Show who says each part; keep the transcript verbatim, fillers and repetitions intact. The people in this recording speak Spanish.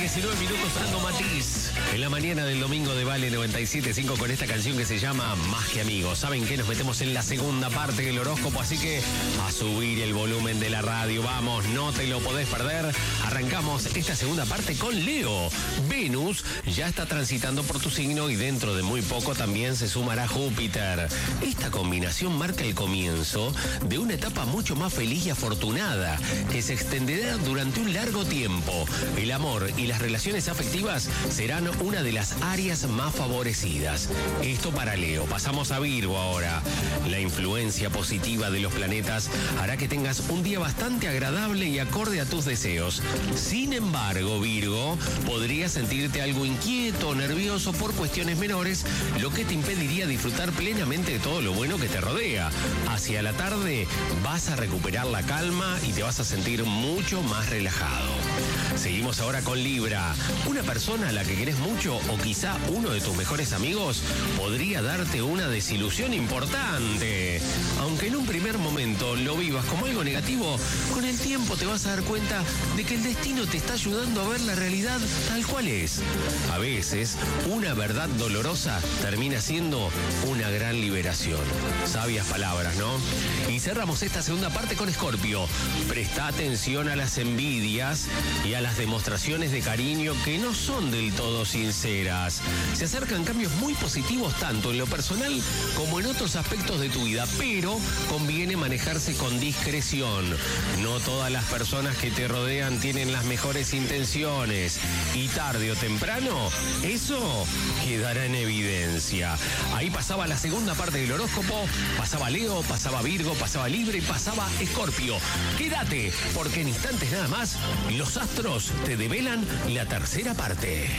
Speaker 1: diecinueve minutos, Ando Matiz. En la mañana del domingo de Vale noventa y siete punto cinco con esta canción que se llama Más que Amigos. ¿Saben qué? Nos metemos en la segunda parte del horóscopo, así que a subir el volumen de la radio. Vamos, no te lo podés perder. Arrancamos esta segunda parte con Leo. Venus ya está transitando por tu signo y dentro de muy poco también se sumará Júpiter. Esta combinación marca el comienzo de una etapa mucho más feliz y afortunada, que se extenderá durante un largo tiempo. El amor y las relaciones afectivas serán una de las áreas más favorecidas. Esto para Leo. Pasamos a Virgo ahora. La influencia positiva de los planetas hará que tengas un día bastante agradable y acorde a tus deseos. Sin embargo, Virgo, podrías sentirte algo inquieto o nervioso por cuestiones menores, lo que te impediría disfrutar plenamente de todo lo bueno que te rodea. Hacia la tarde vas a recuperar la calma y te vas a sentir mucho más relajado. Seguimos ahora con Libra. Una persona a la que querés mucho o quizá uno de tus mejores amigos podría darte una desilusión importante. Aunque en un primer momento lo vivas como algo negativo, con el tiempo te vas a dar cuenta de que el destino te está ayudando a ver la realidad tal cual es. A veces, una verdad dolorosa termina siendo una gran liberación. Sabias palabras, ¿no? Y cerramos esta segunda parte con Escorpio. Presta atención a las envidias y a las demostraciones de cariño que no son del todo sinceras. Se acercan cambios muy positivos tanto en lo personal como en otros aspectos de tu vida, pero conviene manejarse con discreción. No todas las personas que te rodean tienen las mejores intenciones y tarde o temprano eso quedará en evidencia. Ahí pasaba la segunda parte del horóscopo, pasaba Leo, pasaba Virgo, pasaba Libra y pasaba Escorpio. Quédate, porque en instantes nada más los astros te develan la tercera parte.